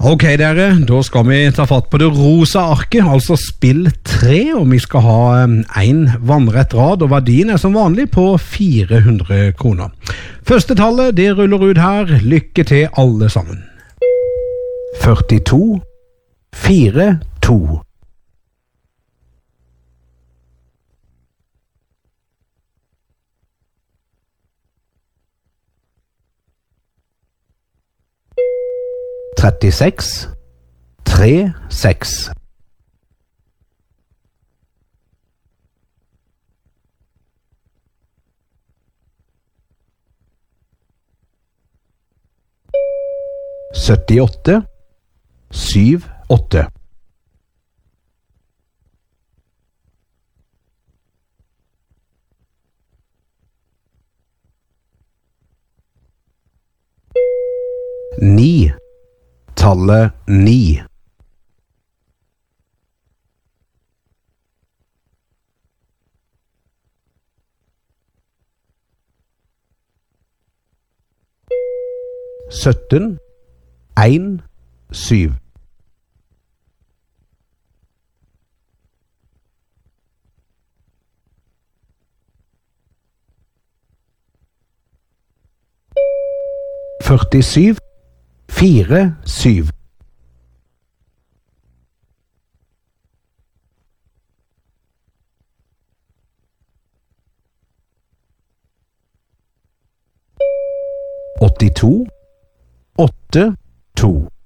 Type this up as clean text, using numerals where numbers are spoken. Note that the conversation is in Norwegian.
Ok dere, da skal vi ta fatt på det rosa arket, altså spill 3, og vi skal ha en vannrett rad, og verdien er som vanlig på 400 kroner. Første tallet, det ruller ut her. Lykke til alle sammen. 42, 4, 2. 36, 3, 6. 78, 7, 8. 9. Tallet 9. 17, 1, 7. 47, 4, 7. 82, 8, 2.